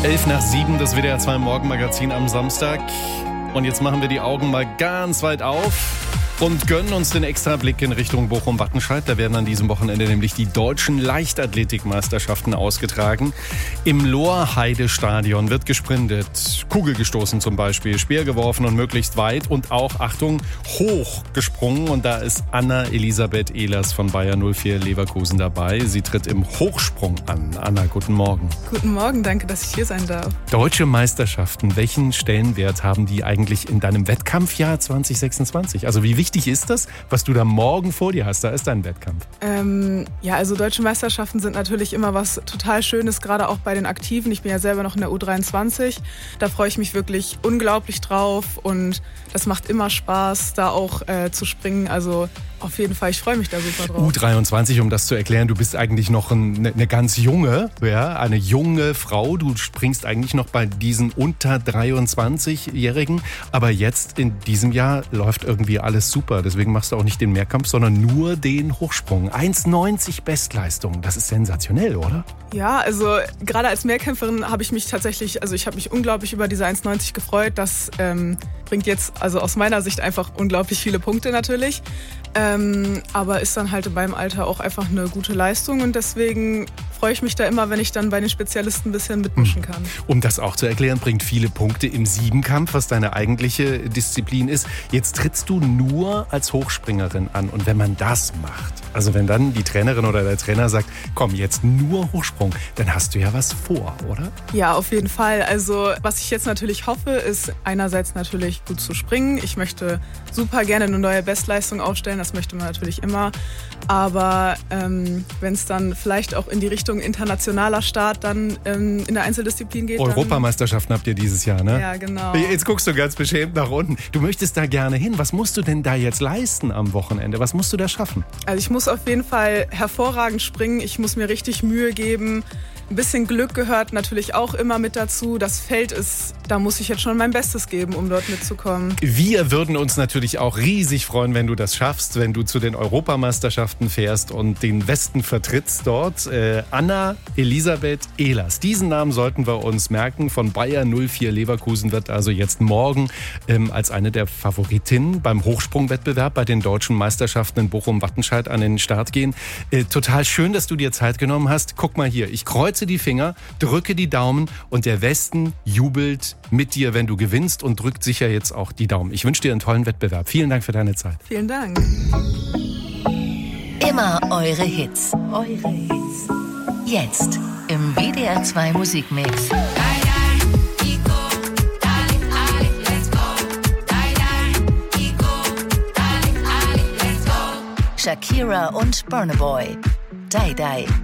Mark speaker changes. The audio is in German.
Speaker 1: 11:07, das WDR 2 Morgenmagazin am Samstag. Und jetzt machen wir die Augen mal ganz weit auf und gönnen uns den Extrablick in Richtung Bochum-Wattenscheid. Da werden an diesem Wochenende nämlich die deutschen Leichtathletikmeisterschaften ausgetragen. Im Lohrheide-Stadion wird gesprintet, Kugel gestoßen zum Beispiel, Speer geworfen und möglichst weit und auch, Achtung, hoch gesprungen. Und da ist Anna Elisabeth Ehlers von Bayer 04 Leverkusen dabei. Sie tritt im Hochsprung an. Anna, guten Morgen.
Speaker 2: Guten Morgen, danke, dass ich hier sein darf.
Speaker 1: Deutsche Meisterschaften, welchen Stellenwert haben die eigentlich in deinem Wettkampfjahr 2026? Also wie wichtig ist das, was du da morgen vor dir hast? Da ist dein Wettkampf.
Speaker 2: Also deutsche Meisterschaften sind natürlich immer was total Schönes, gerade auch bei den Aktiven. Ich bin ja selber noch in der U23. Da freue ich mich wirklich unglaublich drauf und das macht immer Spaß, da auch zu springen. Also auf jeden Fall, ich freue mich da super drauf.
Speaker 1: U23, um das zu erklären, du bist eigentlich noch eine ganz junge, eine junge Frau. Du springst eigentlich noch bei diesen unter 23-Jährigen. Aber jetzt in diesem Jahr läuft irgendwie alles super. Deswegen machst du auch nicht den Mehrkampf, sondern nur den Hochsprung. 1,90 Bestleistung. Das ist sensationell, oder?
Speaker 2: Ja, also gerade als Mehrkämpferin habe ich mich tatsächlich, also ich habe mich unglaublich über diese 1,90 gefreut. Das bringt jetzt also aus meiner Sicht einfach unglaublich viele Punkte natürlich. Aber ist dann halt in meinem Alter auch einfach eine gute Leistung und deswegen freue ich mich da immer, wenn ich dann bei den Spezialisten ein bisschen mitmischen kann.
Speaker 1: Um das auch zu erklären, bringt viele Punkte im Siebenkampf, was deine eigentliche Disziplin ist. Jetzt trittst du nur als Hochspringerin an und wenn man das macht, also wenn dann die Trainerin oder der Trainer sagt, komm, jetzt nur Hochsprung, dann hast du ja was vor, oder?
Speaker 2: Ja, auf jeden Fall. Also was ich jetzt natürlich hoffe, ist einerseits natürlich gut zu springen. Ich möchte super gerne eine neue Bestleistung aufstellen, das möchte man natürlich immer. Aber wenn es dann vielleicht auch in die Richtung internationaler Start dann in der Einzeldisziplin geht.
Speaker 1: Europameisterschaften habt ihr dieses Jahr, ne?
Speaker 2: Ja, genau.
Speaker 1: Jetzt guckst du ganz beschämt nach unten. Du möchtest da gerne hin. Was musst du denn da jetzt leisten am Wochenende? Was musst du da schaffen?
Speaker 2: Also ich muss auf jeden Fall hervorragend springen. Ich muss mir richtig Mühe geben. Ein bisschen Glück gehört natürlich auch immer mit dazu. Das Feld ist, da muss ich jetzt schon mein Bestes geben, um dort mitzukommen.
Speaker 1: Wir würden uns natürlich auch riesig freuen, wenn du das schaffst, wenn du zu den Europameisterschaften fährst und den Westen vertrittst dort. Anna Elisabeth Ehlers. Diesen Namen sollten wir uns merken. Von Bayer 04 Leverkusen wird also jetzt morgen als eine der Favoritinnen beim Hochsprungwettbewerb bei den deutschen Meisterschaften in Bochum-Wattenscheid an den Start gehen. Total schön, dass du dir Zeit genommen hast. Guck mal hier, ich kreuze die Finger, drücke die Daumen und der Westen jubelt mit dir, wenn du gewinnst und drückt sicher jetzt auch die Daumen. Ich wünsche dir einen tollen Wettbewerb. Vielen Dank für deine Zeit.
Speaker 2: Vielen Dank.
Speaker 3: Immer eure Hits. Eure Hits. Jetzt im WDR 2 Musikmix. Shakira und Burna Boy. Die Die.